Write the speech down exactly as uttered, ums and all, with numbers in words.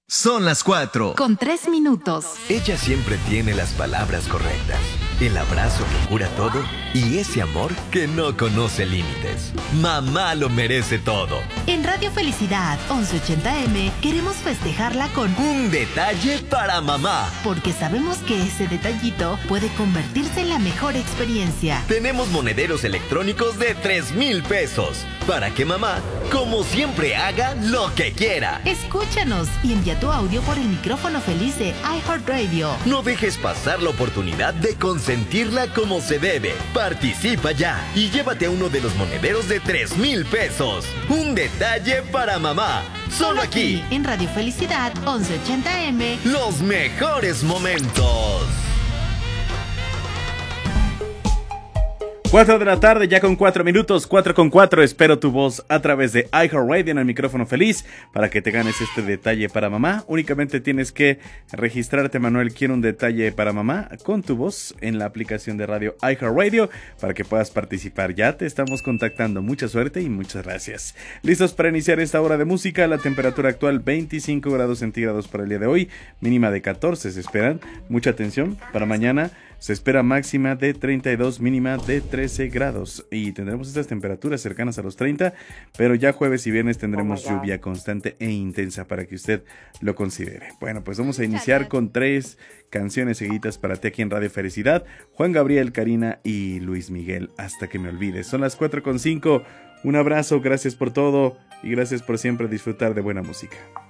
Son las cuatro. Con tres minutos. Ella siempre tiene las palabras correctas, el abrazo que cura todo y ese amor que no conoce límites. Mamá lo merece todo. En Radio Felicidad once ochenta eme queremos festejarla con un detalle para mamá. Porque sabemos que ese detallito puede convertirse en la mejor experiencia. Tenemos monederos electrónicos de tres mil pesos para que mamá, como siempre, haga lo que quiera. Escúchanos y envía tu audio por el micrófono feliz de iHeartRadio. No dejes pasar la oportunidad de consentirla como se debe. Participa ya y llévate uno de los monederos de tres mil pesos. Un detalle para mamá. Solo aquí, en Radio Felicidad once ochenta eme. Los mejores momentos. Cuatro de la tarde, ya con cuatro minutos, cuatro con cuatro. Espero tu voz a través de iHeartRadio en el micrófono feliz para que te ganes este detalle para mamá. Únicamente tienes que registrarte, Manuel, quiero un detalle para mamá, con tu voz en la aplicación de radio iHeartRadio para que puedas participar. Ya te estamos contactando. Mucha suerte y muchas gracias. Listos para iniciar esta hora de música. La temperatura actual veinticinco grados centígrados para el día de hoy, mínima de catorce se esperan. Mucha atención para mañana. Se espera máxima de treinta y dos, mínima de trece grados. Y tendremos estas temperaturas cercanas a los treinta, pero ya jueves y viernes tendremos oh lluvia constante e intensa para que usted lo considere. Bueno, pues vamos a iniciar con tres canciones seguidas para ti aquí en Radio Felicidad. Juan Gabriel, Karina y Luis Miguel, Hasta que me olvides. Son las cuatro con cinco. Un abrazo, gracias por todo y gracias por siempre disfrutar de buena música.